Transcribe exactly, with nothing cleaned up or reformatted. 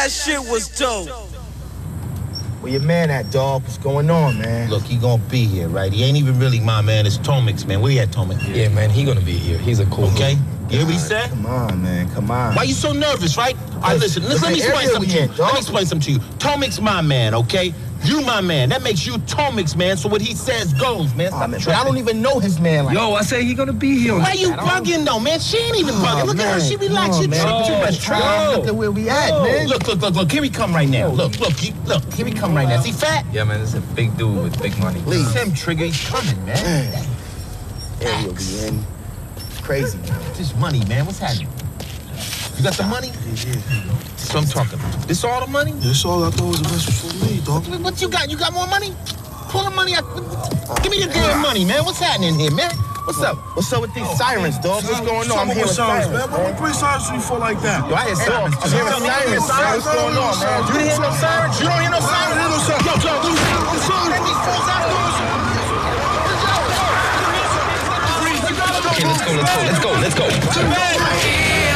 that shit was dope. Where your man at, dog? What's going on, man? Look, he gonna be here, right? He ain't even really my man. It's Tomix, man. Where you at, Tomix? Yeah, man, he gonna be here. He's a cool Okay? dude. You hear what he said? Come on, man. Come on. Why you so nervous, right? All right, listen. Listen, let me explain something to you. Let me explain something to you. Tomix my man, okay? You my man. That makes you Tomix, man. So what he says goes, man. Stop oh, man, but I don't even know his man. Like Yo, I say he gonna be here. Why you bugging though, man? She ain't even oh, bugging. Look man. at her. She relaxed. You tripping too much. Try. Look at where we at, oh. man. Look, look, look, look. Here he come right now. Look, look, he, look. Here he come right now. Is he fat? Yeah, man. This is a big dude with big money. Please, him, Trigger. He's coming, man. man. There he'll be in. It's crazy, man. This money, man. What's happening? You got the money? Yeah, yeah. That's what I'm talking about. This all the money? This all I thought was investment for me, dog. What you got? You got more money? Pull the money out. Give me the damn money, man. What's happening here, man? What's up? What's up with these sirens, dog? What's going on? I'm hearing sirens, sirens, man. What three sirens do you feel like that? Yo, I hear sirens. I'm hearing sirens, man. What's going on, man? You didn't hear no sirens? You don't hear no sirens? I don't hear no sirens. Yo, yo, I'm sorry. Let these fools out there. Okay, let's go, let's go, let's go, let's go.